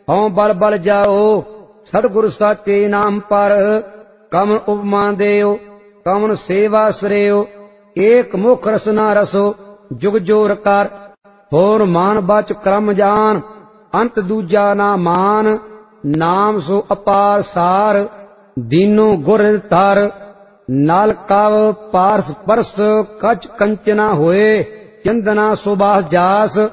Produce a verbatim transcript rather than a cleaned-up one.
ਹਉ ਬਲ ਬਲ ਜਾਓ ਸਤਿਗੁਰ ਸਾਚੇ ਨਾਮ ਪਰ। ਕਮਨ ਉਪਮਾ ਦੇਓ ਕਮਨ ਸੇਵਾ ਸਰਿਓ, ਏਕ ਮੁਖ ਰਸਨਾ ਰਸੋ ਜੁਗ ਜੋਰ ਕਰ। ਹੋਰ ਮਾਨ ਬਚ ਕਰਮ ਜਾਨ ਅੰਤ ਦੂਜਾ ਨਾ ਮਾਨ, ਨਾਮ ਸੋ ਅਪਾਰ ਸਾਰ ਦੀਨੋ ਗੁਰ ਧਰ। ਨਲ ਕਵ ਪਾਰਸ ਪਰਸ ਕਚ ਕੰਚਨਾ ਹੋਏ, ਚੰਦਨਾ ਸੁਬਾਸ ਜਾਸ।